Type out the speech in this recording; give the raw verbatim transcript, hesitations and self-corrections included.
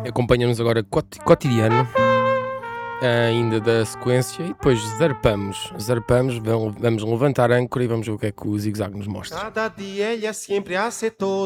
acompanha-nos agora coti- cotidiano, ainda da sequência, e depois zarpamos, zarpamos, vamos vamos levantar âncora e vamos ver o que é que o zigue-zague nos mostra. Cada dia ella siempre hace todo